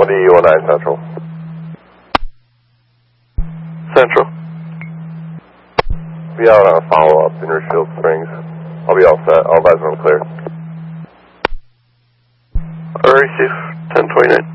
2019 Central. Central. Be out on a follow-up in Richfield Springs. I'll be all set. I'll advise when I'm clear. Receive 1029.